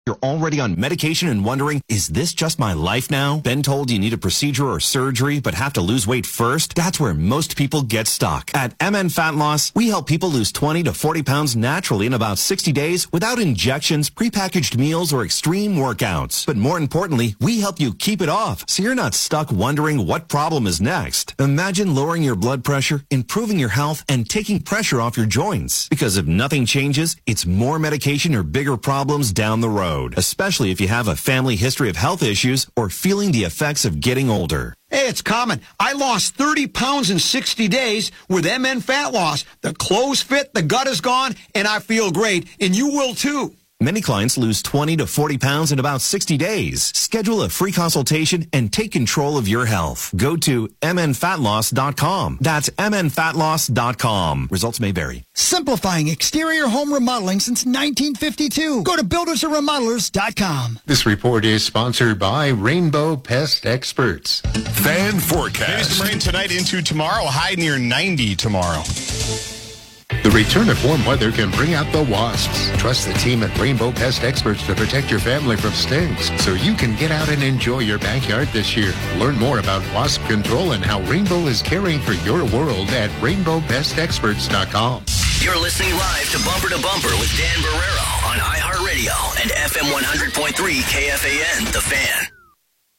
You're already on medication and wondering, is this just my life now? Been told you need a procedure or surgery but have to lose weight first? That's where most people get stuck. At MN Fat Loss, we help people lose 20 to 40 pounds naturally in about 60 days without injections, prepackaged meals, or extreme workouts. But more importantly, we help you keep it off so you're not stuck wondering what problem is next. Imagine lowering your blood pressure, improving your health, and taking pressure off your joints. Because if nothing changes, it's more medication or bigger problems down the road. Especially if you have a family history of health issues or feeling the effects of getting older. Hey, it's common. I lost 30 pounds in 60 days with MN Fat Loss. The clothes fit, the gut is gone, and I feel great. And you will too. Many clients lose 20 to 40 pounds in about 60 days. Schedule a free consultation and take control of your health. Go to mnfatloss.com. That's mnfatloss.com. Results may vary. Simplifying exterior home remodeling since 1952. Go to buildersandremodelers.com. This report is sponsored by Rainbow Pest Experts. Fan forecast. Maybe some rain tonight into tomorrow. High near 90 tomorrow. The return of warm weather can bring out the wasps. Trust the team at Rainbow Pest Experts to protect your family from stings so you can get out and enjoy your backyard this year. Learn more about wasp control and how Rainbow is caring for your world at rainbowpestexperts.com. You're listening live to Bumper with Dan Barrero on iHeartRadio and FM 100.3 KFAN, The Fan.